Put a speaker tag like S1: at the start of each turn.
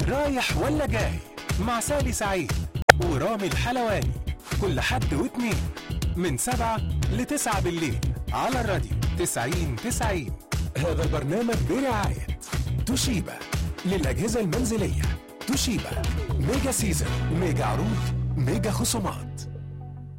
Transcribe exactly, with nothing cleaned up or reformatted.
S1: رايح ولا جاي مع سالي سعيد ورامي الحلواني كل حد واتنين من سبعة لتسعة بالليل على الراديو تسعين تسعين. هذا البرنامج برعاية توشيبا للأجهزة المنزلية. توشيبا ميجا سيزن، ميجا عروض، ميجا خصومات.